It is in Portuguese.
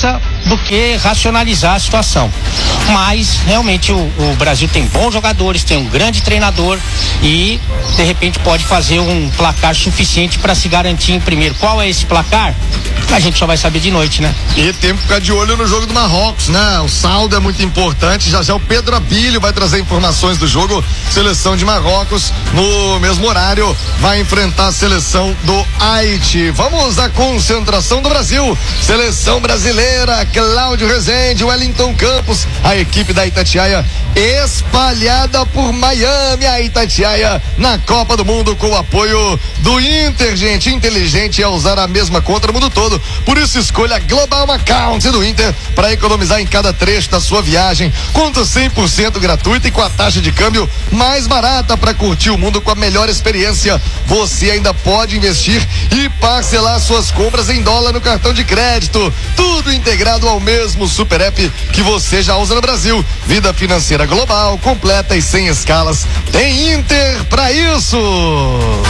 pressa do que racionalizar a situação. Mas realmente o Brasil tem bons jogadores, tem um grande treinador e de repente pode fazer um placar suficiente para se garantir em primeiro. Qual é esse placar? A gente só vai saber de noite, né? E tem que ficar de olho no jogo do Marrocos, né? O saldo é muito importante. Já já o Pedro Abílio vai trazer informações do jogo. Seleção de Marrocos, no mesmo horário, vai enfrentar a seleção do Haiti. Vamos à concentração do Brasil. Seleção brasileira, Cláudio Rezende, Wellington Campos, a equipe da Itatiaia espalhada por Miami. A Itatiaia na Copa do Mundo com o apoio do Inter, gente. Inteligente é usar a mesma conta no mundo todo. Por isso escolha a Global Account do Inter para economizar em cada trecho da sua viagem. Conta 100% gratuita e com a taxa de câmbio mais barata para curtir o mundo com a melhor experiência. Você ainda pode investir e parcelar suas compras em dólar no cartão de crédito. Tudo integrado ao mesmo super app que você já usa no Brasil. Vida financeira global, completa e sem escalas. Tem Inter para isso.